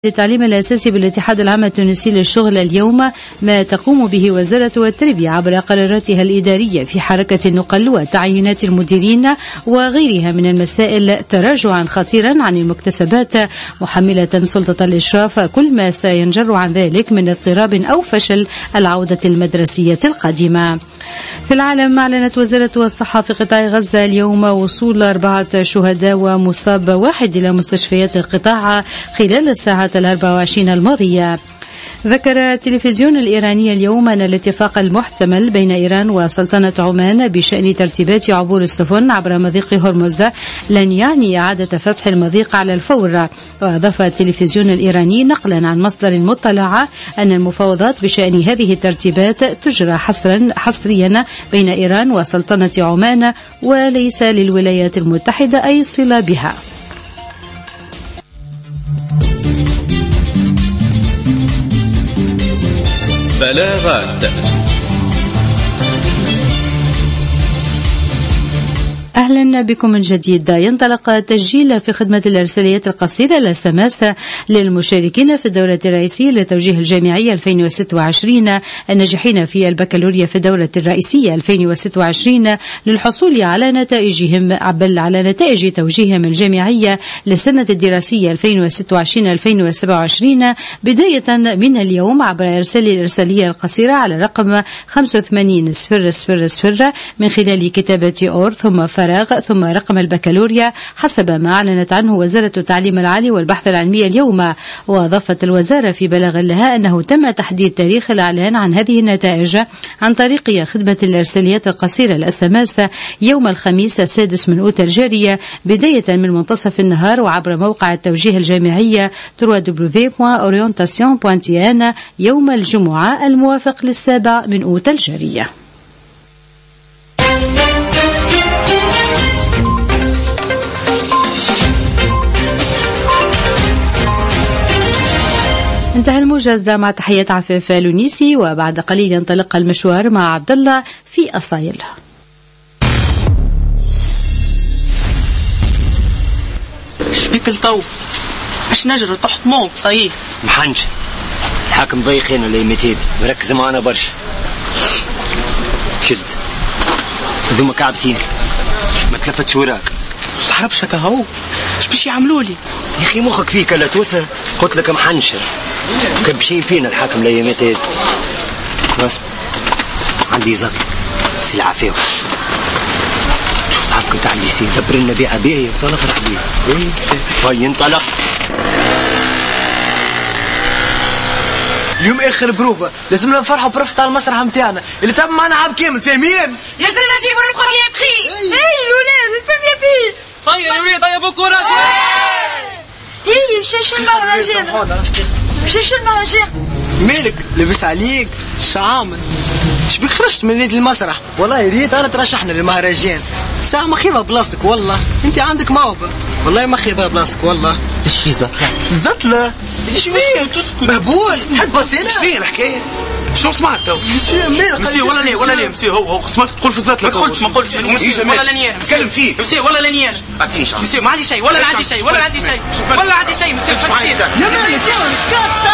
التعليم الأساسي بالاتحاد العام التونسي للشغل اليوم ما تقوم به وزارة التربية عبر قراراتها الإدارية في حركة النقل وتعيينات المديرين وغيرها من المسائل تراجعا خطيرا عن المكتسبات، محملة سلطة الإشراف كل ما سينجر عن ذلك من اضطراب أو فشل العودة المدرسية القادمة. في العالم، أعلنت وزارة الصحة في قطاع غزة اليوم وصول 4 شهداء ومصاب واحد إلى مستشفيات القطاع خلال الساعات 24 الماضية. ذكر التلفزيون الإيراني اليوم أن الاتفاق المحتمل بين إيران وسلطنة عمان بشأن ترتيبات عبور السفن عبر مضيق هرمز لن يعني إعادة فتح المضيق على الفور. وأضاف التلفزيون الإيراني نقلا عن مصدر مطلع أن المفاوضات بشأن هذه الترتيبات تجرى حصريا بين إيران وسلطنة عمان وليس للولايات المتحدة أي صلة بها. بلاغات. أهلا بكم من جديد. ينطلق التسجيل في خدمة الإرساليات القصيرة للسماس للمشاركين في الدورة الرئيسية لتوجيه الجامعية 2026 الناجحين في البكالوريا في الدورة الرئيسية 2026 للحصول على نتائجهم على نتائج توجيههم الجامعية للسنة الدراسية 2026-2027 بداية من اليوم عبر إرسال الإرسالية القصيرة على رقم 850000 من خلال كتابة أور ثم فراغ ثم رقم البكالوريا حسب ما أعلنت عنه وزارة التعليم العالي والبحث العلمي اليوم. وأضافت الوزارة في بلاغ لها أنه تم تحديد تاريخ الإعلان عن هذه النتائج عن طريق خدمة الإرساليات القصيرة الSMS يوم الخميس 6 أوت الجارية بداية من منتصف النهار وعبر موقع التوجيه الجامعي www.orientation.tn يوم الجمعة الموافق 7 أوت الجارية. انتهى الموجز مع تحية عفاف لونيسي، وبعد قليل ينطلق المشوار مع عبد الله في أصايل. شبيك الطو؟ باش نجري تحت موك صحيح محنش الحاكم ضيق هنا ليمتيد مركز معنا برشا. شد هذوما كعبتين ما تلفتش وراك صحربش هكا هو اش باش يعملوا لي يا اخي مخك فيك لا توسه. قلت لك محنشر كبشين فينا الحاكم ليمتيد. بس عندي زطل سي عافيه. شوف صاحبك تاع الليسي دبر لنا بيعه باهيه وطلع فرح بيه. هاي ينطلق اليوم اخر بروفه لازمنا نفرحوا برفت على المسرح نتاعنا اللي تم معنا عام كامل فاهمين. لازمنا نجيبوا البروميير بخي. اي الولاد البروميير بخي. طيب يا ولاد طيب كوراج. هي مشاش المهرجان مشاش المهرجان. مالك لبس عليك شعامل شبيك خرجت من نادي المسرح؟ والله ريت انا ترشحنا للمهرجان ساعة ما خيبة بلاصتك والله. انت عندك موهبة والله ما خيبة بلاصتك والله. ايش في زطلة؟ زطلة؟ ايش فيه؟ مهبول تحب بصينا؟ ايش فيه الحكاية؟ شنو سمعت تو؟ مسيو ولا ليه مسيو هو سمعت تقول في الزطلة. ما قلتش مسيو ولا لانيان نتكلم فيه مسيو ولا لانيان. بعطيني شعر مسيو ما عندي شيء ولا عندي شيء مسيو. شو مالك؟ يا مالك